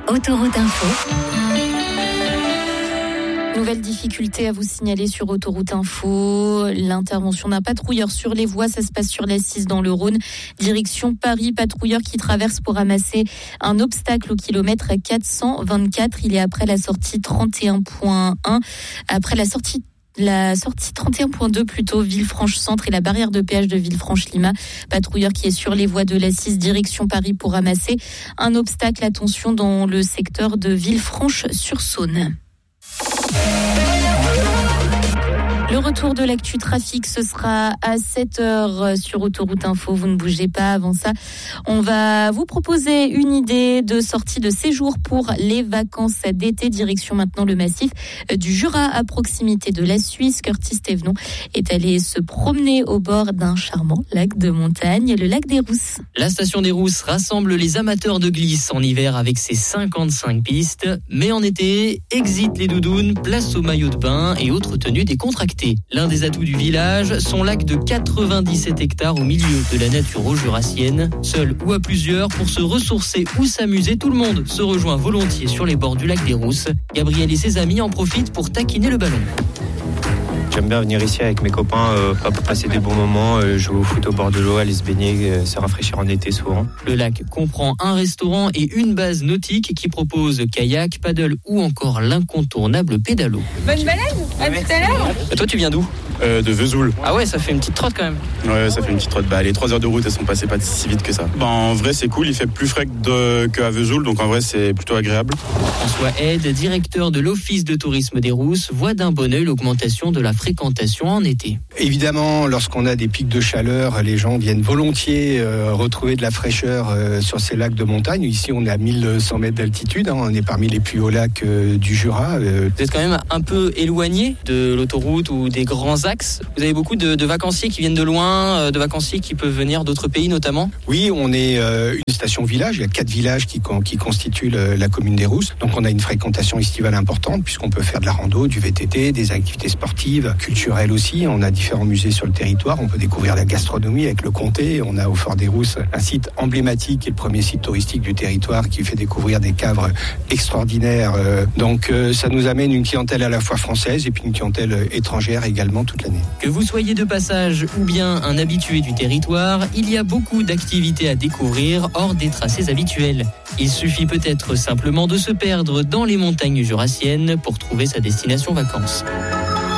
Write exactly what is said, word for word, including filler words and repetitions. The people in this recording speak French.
Autoroute Info. Nouvelle difficulté à vous signaler sur Autoroute Info. L'intervention d'un patrouilleur sur les voies, ça se passe sur l'A six dans le Rhône. Direction Paris, patrouilleur qui traverse pour ramasser un obstacle au kilomètre quatre cent vingt-quatre. Il est après la sortie trente et un point un. Après la sortie La sortie trente et un point deux plutôt, Villefranche-Centre et la barrière de péage de Villefranche-Lima. Patrouilleur qui est sur les voies de l'A six, direction Paris pour ramasser un obstacle. Attention dans le secteur de Villefranche-sur-Saône. Le retour de l'actu trafic, ce sera à sept heures sur Autoroute Info. Vous ne bougez pas avant ça. On va vous proposer une idée de sortie de séjour pour les vacances d'été. Direction maintenant le massif du Jura à proximité de la Suisse. Curtis Thévenon est allé se promener au bord d'un charmant lac de montagne, le lac des Rousses. La station des Rousses rassemble les amateurs de glisse en hiver avec ses cinquante-cinq pistes. Mais en été, exit les doudounes, place au maillot de bain et autres tenues décontractées. L'un des atouts du village, son lac de quatre-vingt-dix-sept hectares au milieu de la nature jurassienne. Seul ou à plusieurs, pour se ressourcer ou s'amuser, tout le monde se rejoint volontiers sur les bords du lac des Rousses. Gabriel et ses amis en profitent pour taquiner le ballon. J'aime bien venir ici avec mes copains euh, pour passer des bons moments, euh, jouer au foot au bord de l'eau, aller se baigner, euh, se rafraîchir en été souvent. Le lac comprend un restaurant et une base nautique qui propose kayak, paddle ou encore l'incontournable pédalo. Bonne balade, à tout à l'heure. Et toi tu viens d'où ? Euh, de Vesoul. Ah ouais, ça fait une petite trotte quand même. Ouais, ça fait une petite trotte. Bah, les trois heures de route, elles sont passées pas si vite que ça. Bah, en vrai, c'est cool. Il fait plus frais que qu'à Vesoul, donc en vrai, c'est plutôt agréable. François Aide, directeur de l'Office de tourisme des Rousses, voit d'un bon œil l'augmentation de la fréquentation en été. Évidemment, lorsqu'on a des pics de chaleur, les gens viennent volontiers euh, retrouver de la fraîcheur euh, sur ces lacs de montagne. Ici, on est à mille cent mètres d'altitude. Hein, on est parmi les plus hauts lacs euh, du Jura. Euh. Vous êtes quand même un peu éloigné de l'autoroute ou des grands axes. Vous avez beaucoup de, de vacanciers qui viennent de loin, de vacanciers qui peuvent venir d'autres pays notamment. Oui, on est euh, une station village. Il y a quatre villages qui, qui constituent le, la commune des Rousses. Donc on a une fréquentation estivale importante puisqu'on peut faire de la rando, du V T T, des activités sportives, culturelles aussi. On a différents musées sur le territoire. On peut découvrir la gastronomie avec le comté. On a au Fort des Rousses un site emblématique qui est le premier site touristique du territoire qui fait découvrir des caves extraordinaires. Donc ça nous amène une clientèle à la fois française et puis une clientèle étrangère également toute l'année. Que vous soyez de passage ou bien un habitué du territoire, il y a beaucoup d'activités à découvrir hors des tracés habituels. Il suffit peut-être simplement de se perdre dans les montagnes jurassiennes pour trouver sa destination vacances.